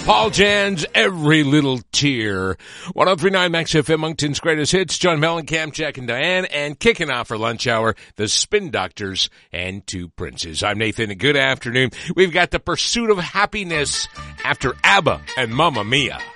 Paul Jan's Every Little Tear. 103.9 Max FM, Moncton's greatest hits. John Mellencamp, Jack and Diane, and kicking off for lunch hour, the Spin Doctors and Two Princes. I'm Nathan, and good afternoon. We've got The Pursuit of Happiness after ABBA and Mamma Mia.